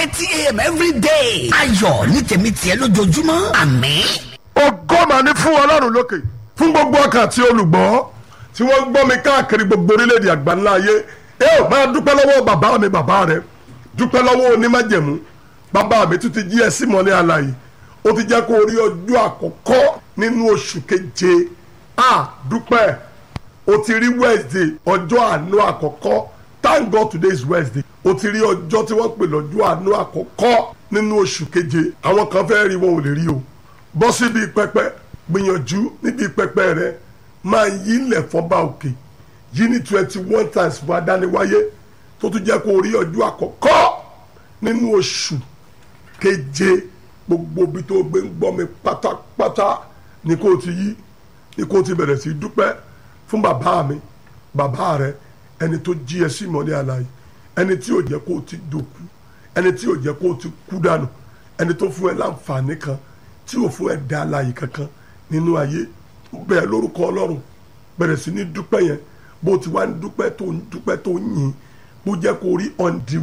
8:30 a.m. every day. ayọ̀ ní tèmi tiẹ̀ lójoojúmọ́. àmín. ògo mà ní fún ọlọ́run lókè fún gbogbo ọkàn àti olùgbọ́ tí wọ́n gbọ́ mi káàkiri gbogbo orílẹ̀-èdè àgbáńlá ayé. Máa dúpẹ́ lọ́wọ́ bàbá mi bàbá rẹ̀, dúpẹ́ lọ́wọ́ onímájẹ̀mú. Bàbá mi tún ti jí ẹ sí mọ́lẹ̀ alààyè, ó ti jẹ́ kó rí ọjọ́ àkọ́kọ́ nínú oṣù keje. Dúpẹ́, ó ti rí Wednesday, ọjọ́ àánú àkọ́kọ́. Thank God today is Wednesday. Ó ti rí ọjọ́ tí wọ́n pè lọ́jọ́ àánú àkọ́kọ́ nínú oṣù keje. Àwọn kan fẹ́ rí wọn ò lè rí o. Bọ́ síbi pẹpẹ, gbìyànjú níbi pẹpẹ rẹ, máa yí ilẹ̀ fọ́ba òkè. Yí ní 21 times fún adániwáyé tó tún jẹ́ kó rí ọjọ́ àkọ́kọ́ nínú oṣù keje. Gbogbo ibi tó gbé ń gbọ́ mi pátápátá ni kò ti yí, ni kò ti bẹ̀rẹ̀ sí dúpẹ́ fún bàbá mi bàbá rẹ, ẹni tó jí ẹ sí ìmọ́lẹ̀ alààyè, ẹni tí ò jẹ́ kó ti dòkú, ẹni tí ò jẹ́ kó ti kú dànù, ẹni tó fún ẹ láǹfààní kan tí ò fún ẹ dá alààyè kankan nínú ayé. Bẹ́ẹ̀ lórúkọ Ọlọ́run bẹ̀rẹ̀ sí ní dúpẹ́ yẹn. Bó ti wá ń dúpẹ́ tó ń yìn, bó jẹ́ kó rí on the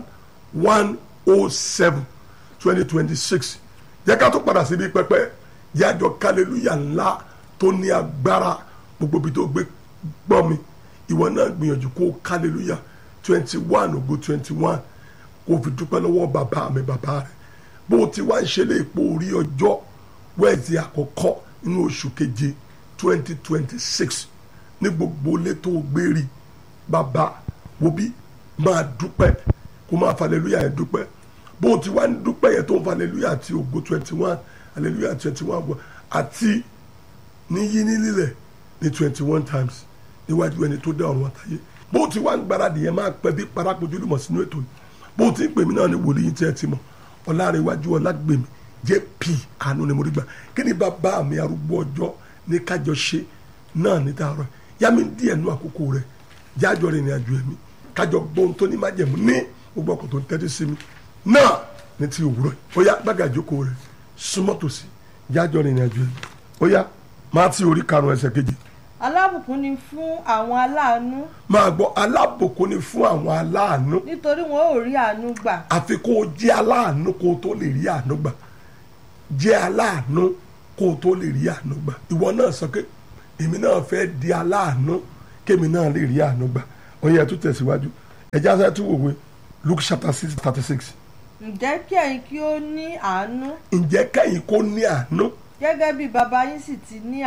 1/1/07/2026. Jẹ́ ká tó padà síbi pẹpẹ, yájọ kálẹ́lúyà ńlá tó ní agbára. Gbogbo ibi tó gbé gbọ́ mi, ìwọ náà gbìyànjú kó kálẹ́lúyà 21 ògo 21 kó fi dúpẹ́ lọ́wọ́ bàbá mi bàbá rẹ̀. Bó ti wá ń ṣe lé ipò orí ọjọ́ Wednesday àkọ́kọ́ nínú oṣù keje 2026 ní gbogbo ilé tó gbérí. Bàbá wo bí máa dúpẹ́, kó máa fa hallelujah yẹn dúpẹ́. Bó ti wá ń dúpẹ́ yẹn tó ń fa hallelujah àti ògo 21 hallelujah 21 àti níyí nílẹ̀ ní 21 times níwájú ẹni tó dá ọ̀run àtayé. Bó ti wá ń gbáradì yẹn máa pẹ́ bí parápojú lùmọ̀ sínú ètò yìí. Bó ti ń pè mí náà ní wòlíì tí ẹ ti mọ̀, Ọlárẹ̀wájú Ọlágbèmí JP àánú ni mo rí gbà. Kí ni bàbá mi arúgbó ọjọ́ ní kájọ ṣe náà ní tààrọ̀ yá mi díẹ̀ nú àkókò rẹ̀, jájọ rìn ìrìn àjò ẹ̀mí, kájọ gbóhun tó ní májẹ̀mú ní gbogbo ọkọ̀ tó ń tẹ́tí sí mi náà ní ti òwúrọ̀ yìí. Ó yá gbága ìjókòó rẹ̀ súnmọ́ tòsí, jájọ rìn ìrìn àjò ẹ̀mí. Ó yá Mátíù orí 5 ẹsẹ̀ 7. Alábùkún ni fún àwọn aláàánú. Máa gbọ́, alábùkún ni fún àwọn aláàánú. Nítorí wọn ò rí àánú gbà. Àfi kó o jẹ́ aláàánú kó o tó lè rí àánú gbà. Jẹ́ aláàánú kó o tó lè rí àánú gbà. Ìwọ náà sọ pé èmi náà fẹ́ di aláàánú kémi náà lè rí àánú gbà. Ó yẹ tó tẹ̀síwájú. Ẹja sẹ́ tún wòwe Luke chapter 6:36. Ǹjẹ́ kí ẹ̀yin kí ó ní àánú. Ǹjẹ́ kẹ́yìn kó ní àánú. Gẹ́gẹ́ bí baba yín sì ti ní